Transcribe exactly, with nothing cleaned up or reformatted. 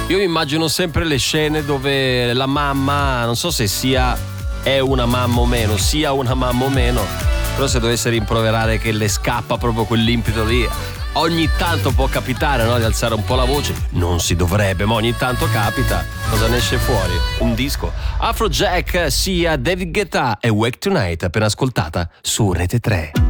Io immagino sempre le scene dove la mamma, non so se sia è una mamma o meno, sia una mamma o meno, però se dovesse rimproverare che le scappa proprio quell'impeto lì, ogni tanto può capitare, no, di alzare un po' la voce, non si dovrebbe, ma ogni tanto capita. Cosa ne esce fuori? Un disco. Afrojack, sia David Guetta e Wake Tonight, appena ascoltata su Rete tre.